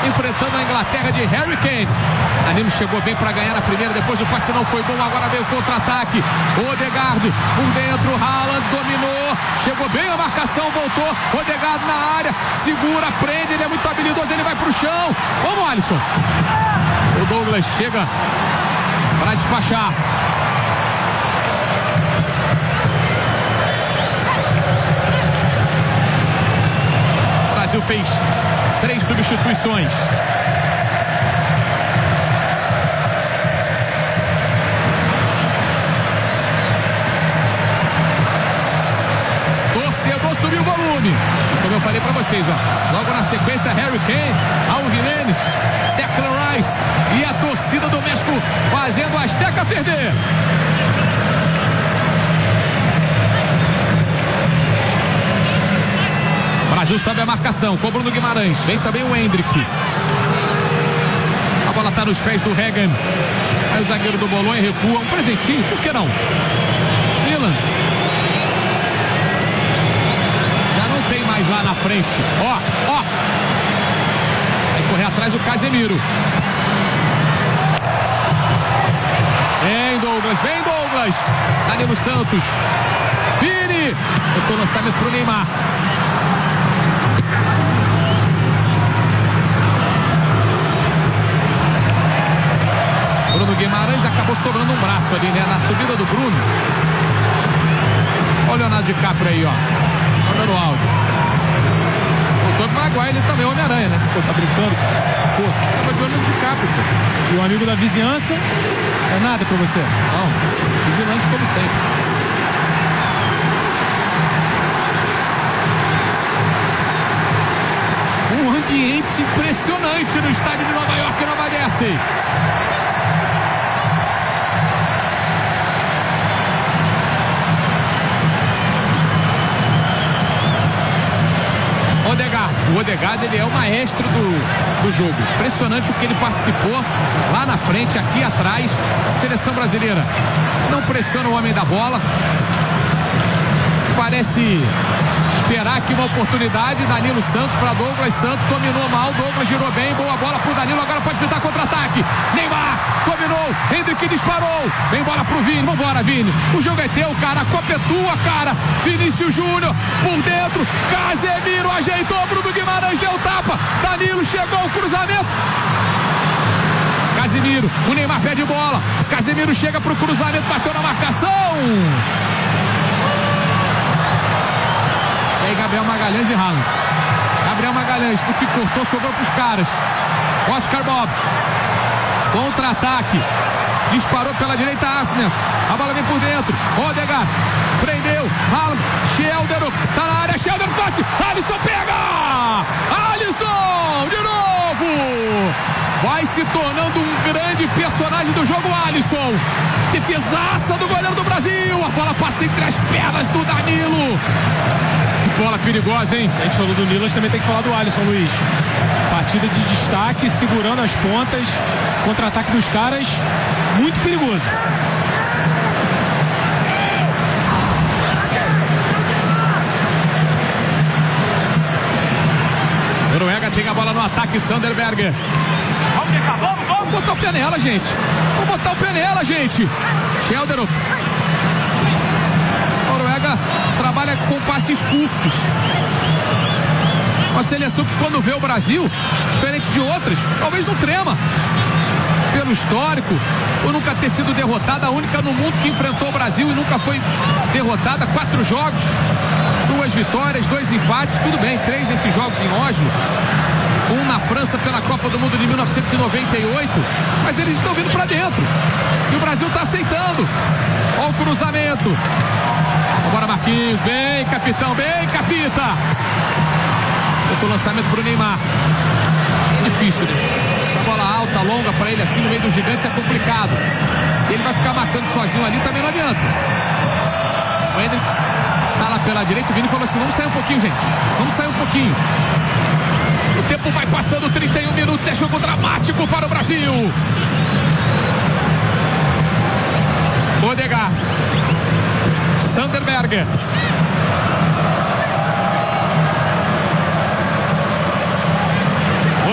enfrentando a Inglaterra de Harry Kane. Danilo chegou bem para ganhar na primeira, depois o passe não foi bom, agora veio o contra-ataque. Odegaard por dentro, Haaland dominou, chegou bem a marcação, voltou, Odegaard na área, segura, prende, ele é muito habilidoso, ele vai pro chão. Vamos, Alisson. O Douglas chega para despachar. O Brasil fez 3 substituições. Torcedor, subiu o volume. Como eu falei para vocês, ó. Logo na sequência, Harry Kane, Raul Jimenez, Declan Rice e a torcida do México fazendo a Azteca ferver. Brasil sobe a marcação com o Bruno Guimarães. Vem também o Hendrick. A bola está nos pés do Regan. Aí o zagueiro do Bolonha recua. Um presentinho, por que não? Milan. Já não tem mais lá na frente. Ó. Vai correr atrás o Casemiro. Bem, Douglas. Danilo Santos. Vini. Botou lançamento pro Neymar. Bruno Guimarães acabou sobrando um braço ali, né? Na subida do Bruno. Olha o Leonardo DiCaprio aí, ó. Mandando o áudio. O Tobey Maguire, ele também é Homem-Aranha, né? Pô, tá brincando? Pô, tava de olho no DiCaprio, pô. E o amigo da vizinhança é nada pra você? Não, vigilante como sempre. Um ambiente impressionante no estádio de Nova York, Nova Jersey. O Odegaard, ele é o maestro do jogo. Impressionante o que ele participou lá na frente, aqui atrás. Seleção brasileira não pressiona o homem da bola. Parece esperar aqui uma oportunidade. Danilo Santos para Douglas Santos. Dominou mal, Douglas girou bem. Boa bola pro Danilo, agora pode pintar contra-ataque. Neymar dominou, Hendrick disparou. Vem bola pro Vini, vambora Vini. O jogo é teu, cara, a Copa é tua, cara. Vinícius Júnior por dentro. Casemiro ajeitou, Bruno Guimarães deu tapa. Danilo chegou ao cruzamento. Casemiro, o Neymar pede bola. Casemiro chega pro cruzamento, bateu na marcação. E aí Gabriel Magalhães e Haaland. Gabriel Magalhães, porque cortou, sobrou pros caras. Oscar Bob. Contra-ataque. Disparou pela direita Asnes. A bola vem por dentro. Odegaard. Prendeu. Haaland. Sheldon. Tá na área. Sheldon bate. Alisson pega. Alisson. De novo. Vai se tornando um grande personagem do jogo, Alisson. Defesaça do goleiro do Brasil. A bola passa entre as pernas do Danilo. Bola perigosa, hein? A gente falou do Nilo, a gente também tem que falar do Alisson, Luiz. Partida de destaque, segurando as pontas. Contra-ataque dos caras, muito perigoso. Noruega tem a bola no ataque, Sanderberger. Vamos botar o pé nela, gente. Vamos botar o pé nela, gente. Sheldon. Noruega trabalha com passes curtos. Uma seleção que quando vê o Brasil, diferente de outras, talvez não trema. Pelo histórico, por nunca ter sido derrotada, a única no mundo que enfrentou o Brasil e nunca foi derrotada. 4 jogos, 2 vitórias, 2 empates, tudo bem, 3 desses jogos em Oslo. Um na França pela Copa do Mundo de 1998, mas eles estão vindo pra dentro. E o Brasil tá aceitando. Olha o cruzamento. Agora Marquinhos, bem capitão, bem capita. Botou o lançamento pro Neymar. É difícil, né? Essa bola alta, longa pra ele assim no meio dos gigantes é complicado. Se ele vai ficar marcando sozinho ali, também não adianta. O Hendrick tá lá pela direita, o Vini falou assim, vamos sair um pouquinho, gente. Vamos sair um pouquinho. O tempo vai passando, 31 minutos, é jogo dramático para o Brasil. Odegaard. Sanderberger.